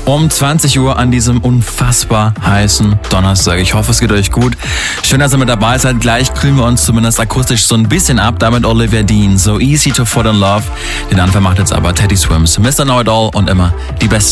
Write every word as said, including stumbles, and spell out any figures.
um zwanzig Uhr an diesem unfassbar heißen Donnerstag. Ich hoffe, es geht euch gut. Schön, dass ihr mit dabei seid. Gleich kühlen wir uns zumindest akustisch so ein bisschen ab. Damit Olivia Dean, So Easy to Fall in Love. Den Anfang macht jetzt aber Teddy Swims, Mister Know It All und immer die besten